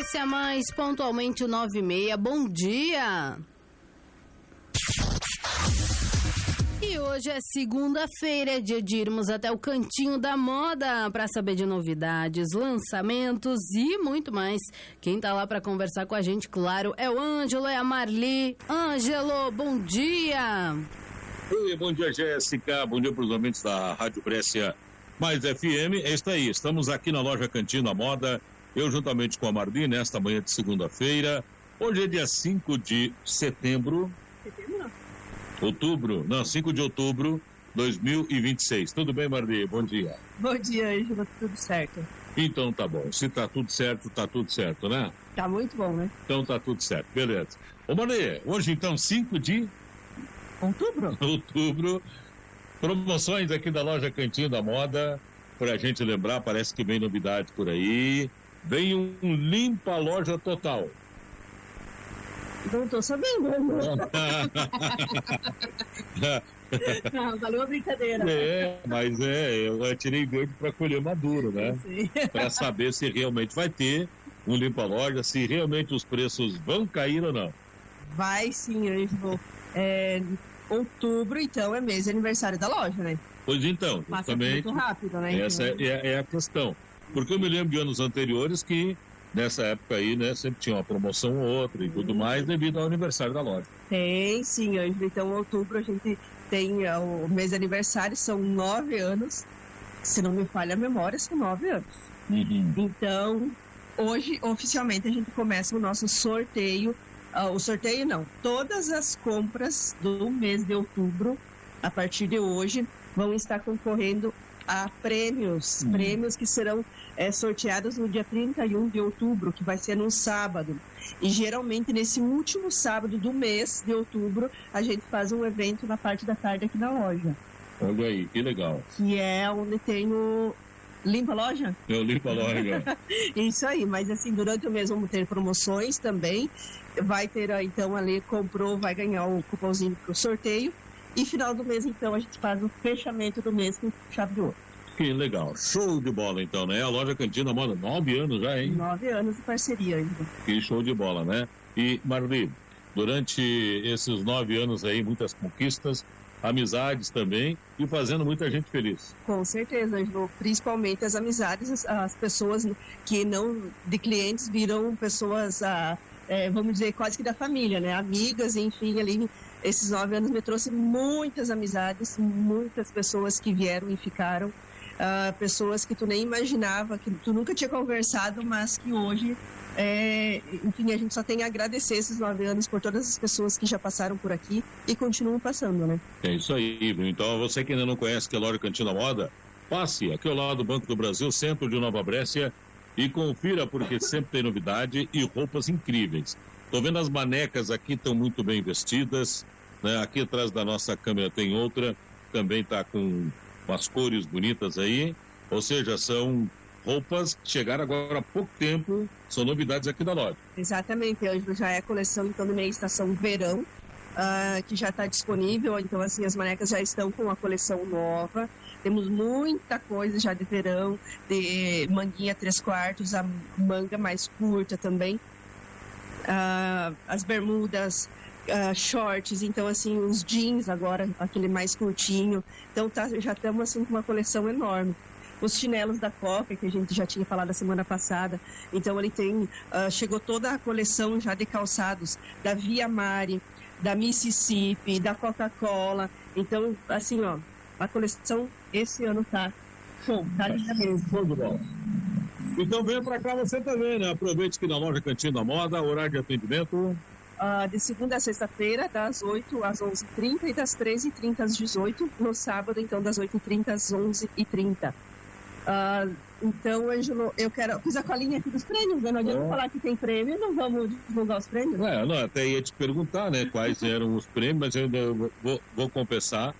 RBS Mais, pontualmente 9h30. Bom dia! E hoje é segunda-feira, é dia de irmos até o Cantinho da Moda para saber de novidades, lançamentos e muito mais. Quem tá lá para conversar com a gente, claro, é o Ângelo, é a Marli. Ângelo, bom dia! Oi, bom dia, Jéssica. Bom dia para os ouvintes da Rádio Brescia Mais FM. É isso aí, estamos aqui na loja Cantinho da Moda, eu juntamente com a Marli, nesta manhã de segunda-feira. Hoje é dia 5 de setembro. Outubro, não, 5 de outubro de 2026. Tudo bem, Marli? Bom dia. Bom dia, Ângelo, tudo certo. Então tá bom, se tá tudo certo, né? Tá muito bom, né? Então tá tudo certo, beleza. Ô Marli, hoje então 5 de outubro, promoções aqui da loja Cantinho da Moda, pra gente lembrar, parece que vem novidade por aí. Vem um limpa loja total. Não tô sabendo, Não, valeu a brincadeira. Mas eu tirei verde para colher maduro, né? Para saber se realmente vai ter um limpa loja, se realmente os preços vão cair ou não. Vai sim, Ângelo. Outubro, então, é mês de aniversário da loja, né? Pois então, passa justamente. Muito rápido, né? Essa é a questão. Porque eu me lembro de anos anteriores que nessa época aí, né, sempre tinha uma promoção ou outra e tudo mais devido ao aniversário da loja. Tem, sim, Ângelo. Então, em outubro a gente tem o mês de aniversário, são 9 anos. Se não me falha a memória, são 9 anos. Uhum. Então, hoje, oficialmente, a gente começa o nosso sorteio. O sorteio não, todas as compras do mês de outubro, a partir de hoje, vão estar concorrendo a prêmios que serão sorteados no dia 31 de outubro, que vai ser num sábado. E geralmente nesse último sábado do mês de outubro, a gente faz um evento na parte da tarde aqui na loja. Olha aí, que legal. Que é onde tem o Limpa Loja? Eu limpo a loja. Isso aí, mas assim, durante o mês vamos ter promoções também. Vai ter, então, ali, comprou, vai ganhar o cupomzinho pro sorteio. E final do mês, então, a gente faz o fechamento do mês com chave de ouro. Que legal. Show de bola, então, né? A loja Cantinho da Moda, 9 anos já, hein? 9 anos de parceria ainda. Que show de bola, né? E, Marli, durante esses 9 anos aí, muitas conquistas, amizades também e fazendo muita gente feliz. Com certeza, Ângelo. Principalmente as amizades, as pessoas que não, de clientes, viram pessoas, vamos dizer, quase que da família, né? Amigas, enfim, ali, esses 9 anos me trouxe muitas amizades, muitas pessoas que vieram e ficaram, pessoas que tu nem imaginava, que tu nunca tinha conversado, mas que hoje, enfim, a gente só tem a agradecer esses 9 anos por todas as pessoas que já passaram por aqui e continuam passando, né? É isso aí, viu? Então, você que ainda não conhece que é a loja Cantinho da Moda, passe aqui ao lado do Banco do Brasil, centro de Nova Brécia, e confira, porque sempre tem novidade e roupas incríveis. Tô vendo as manecas aqui, estão muito bem vestidas, né? Aqui atrás da nossa câmera tem outra, também tá com umas cores bonitas aí, ou seja, são roupas que chegaram agora há pouco tempo, são novidades aqui da loja. Exatamente, Ângelo, já é a coleção, então, da minha estação verão, que já está disponível, então, assim, as manecas já estão com a coleção nova, temos muita coisa já de verão, de manguinha 3/4, a manga mais curta também, as bermudas, shorts, então assim, os jeans agora, aquele mais curtinho, então já estamos assim com uma coleção enorme. Os chinelos da Coca, que a gente já tinha falado a semana passada, então ele tem, chegou toda a coleção já de calçados da Via Mare, da Mississippi, da Coca-Cola, então assim, ó, a coleção esse ano tá show, tá linda mesmo. Show de bola. Então venha pra cá você também, né? Aproveite que na loja Cantinho da Moda, horário de atendimento. De segunda a sexta-feira, das 8 às 11h30 e das 13h30 às 18h. No sábado, então, das 8h30 às 11h30. Então, Ângelo, eu fiz a colinha aqui dos prêmios, né? Não adianta falar que tem prêmio, não vamos divulgar os prêmios. Não, até ia te perguntar, né? Quais eram os prêmios, mas eu ainda vou confessar